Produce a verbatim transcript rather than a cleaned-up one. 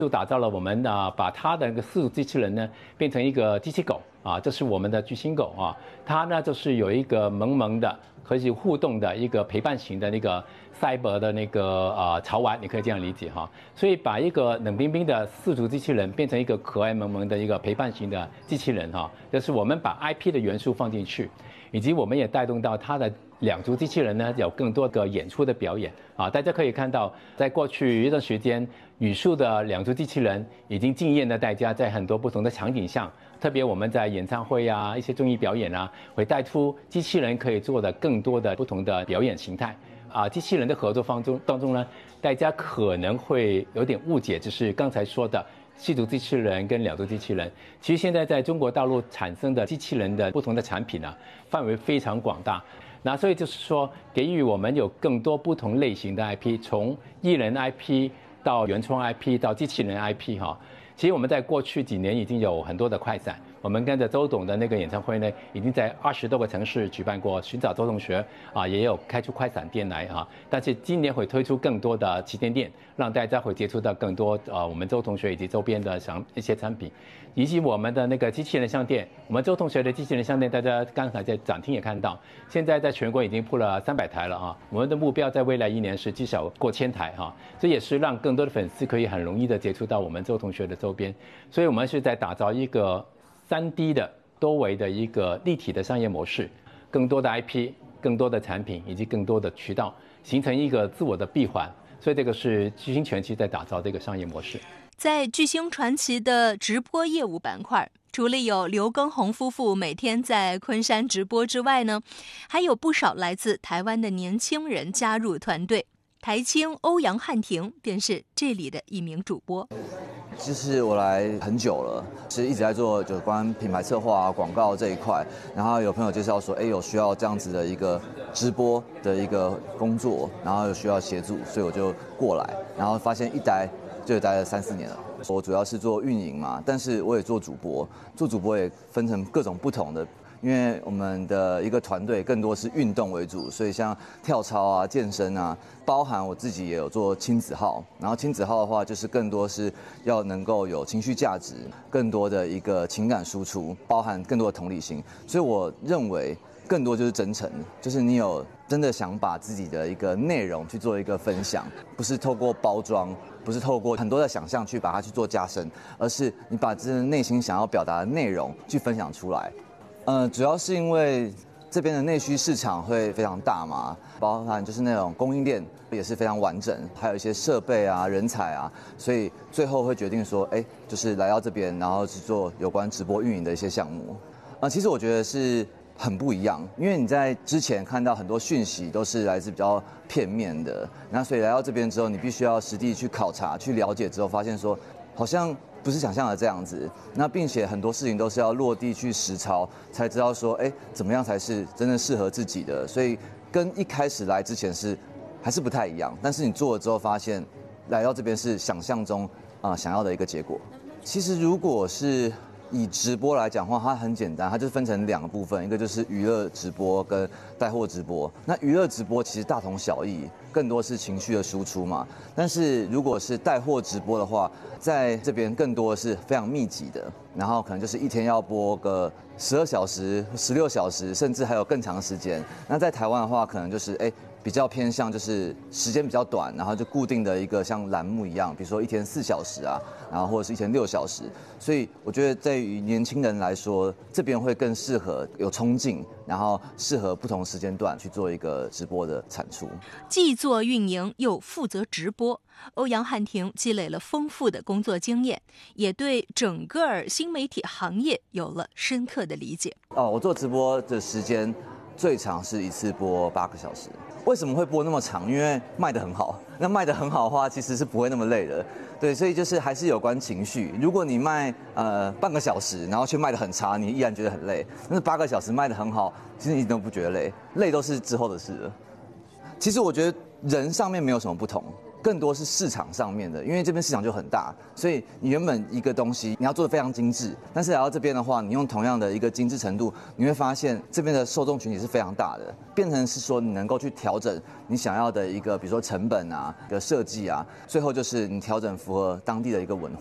就打造了我们啊，把它的那个四足机器人呢变成一个机器狗啊，这是我们的巨星狗啊，它呢就是有一个萌萌的可以互动的一个陪伴型的那个赛博的那个呃潮玩，你可以这样理解哈。所以把一个冷冰冰的四足机器人变成一个可爱萌萌的一个陪伴型的机器人哈，这是我们把 I P 的元素放进去，以及我们也带动到它的两足机器人呢有更多个演出的表演啊，大家可以看到，在过去一段时间，语数的两足机器人已经惊艳了大家，在很多不同的场景上，特别我们在演唱会啊、一些综艺表演啊，会带出机器人可以做的更多的不同的表演形态啊。机器人的合作方中当中呢，大家可能会有点误解，就是刚才说的四足机器人跟两足机器人，其实现在在中国大陆产生的机器人的不同的产品呢、啊，范围非常广大。那所以就是说，给予我们有更多不同类型的 I P， 从艺人 I P 到原创 I P 到机器人 I P 哈。其实我们在过去几年已经有很多的快闪，我们跟着周董的那个演唱会呢，已经在二十多个城市举办过寻找周同学啊，也有开出快闪店来啊。但是今年会推出更多的旗舰店，让大家会接触到更多呃我们周同学以及周边的商一些产品，以及我们的那个机器人商店，我们周同学的机器人商店，大家刚才在展厅也看到，现在在全国已经铺了三百台了啊。我们的目标在未来一年是至少过千台哈，这也是让更多的粉丝可以很容易的接触到我们周同学的周边，所以我们是在打造一个三 D 的多维的一个立体的商业模式，更多的 I P、更多的产品以及更多的渠道，形成一个自我的闭环。所以这个是巨星全期在打造这个商业模式。 在巨星传奇的直播业务板块，除了有刘畊宏夫妇每天在昆山直播之外呢，还有不少来自台湾的年轻人加入团队。台青欧阳汉庭便是这里的一名主播。 其实我来很久了，是一直在做有关品牌策划啊、广告这一块。然后有朋友介绍说，哎，有需要这样子的一个直播的一个工作，然后有需要协助，所以我就过来。然后发现一待就待了三四年了。我主要是做运营嘛，但是我也做主播，做主播也分成各种不同的。因为我们的一个团队更多是运动为主，所以像跳操啊、健身啊，包含我自己也有做亲子号。然后亲子号的话，就是更多是要能够有情绪价值，更多的一个情感输出，包含更多的同理心。所以我认为更多就是真诚，就是你有真的想把自己的一个内容去做一个分享，不是透过包装，不是透过很多的想象去把它去做加深，而是你把真的内心想要表达的内容去分享出来。呃，主要是因为这边的内需市场会非常大嘛，包含就是那种供应链也是非常完整，还有一些设备啊、人才啊，所以最后会决定说，哎，就是来到这边，然后去做有关直播运营的一些项目。啊、呃，其实我觉得是很不一样，因为你在之前看到很多讯息都是来自比较片面的，那所以来到这边之后，你必须要实地去考察、去了解之后，发现说好像不是想象的这样子，那并且很多事情都是要落地去实操，才知道说，哎，怎么样才是真正适合自己的。所以跟一开始来之前是还是不太一样，但是你做了之后发现，来到这边是想象中啊、呃、想要的一个结果。其实如果是以直播来讲的话，它很简单，它就分成两个部分，一个就是娱乐直播跟带货直播。那娱乐直播其实大同小异，更多是情绪的输出嘛。但是如果是带货直播的话，在这边更多是非常密集的，然后可能就是一天要播个十二小时、十六小时，甚至还有更长时间。那在台湾的话，可能就是哎。比较偏向就是时间比较短，然后就固定的一个像栏目一样，比如说一天四小时啊，然后或者是一天六小时。所以我觉得对于年轻人来说，这边会更适合有冲劲，然后适合不同时间段去做一个直播的产出。 既做运营又负责直播，欧阳汉庭积累了丰富的工作经验，也对整个新媒体行业有了深刻的理解。 哦，我做直播的时间最长是一次播八个小时。为什么会播那么长？因为卖得很好。那卖得很好的话，其实是不会那么累的。对，所以就是还是有关情绪。如果你卖呃半个小时，然后却卖得很差，你依然觉得很累。但是八个小时卖得很好，其实你都不觉得累，累都是之后的事了。其实我觉得人上面没有什么不同， 更多是市场上面的，因为这边市场就很大，所以你原本一个东西你要做得非常精致，但是来到这边的话，你用同样的一个精致程度，你会发现这边的受众群体是非常大的，变成是说你能够去调整你想要的一个，比如说成本啊、一个设计啊，最后就是你调整符合当地的一个文